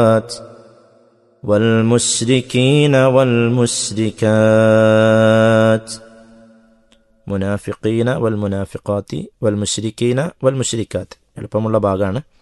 والمشركين والمشركات മുനാഫിഖീന വൽ മുനാഫിഖാത്തി വൽ മുശ്രിക്കീന വൽ മുശ്രിക്കാത്ത് എളുപ്പമുള്ള ഭാഗമാണ്.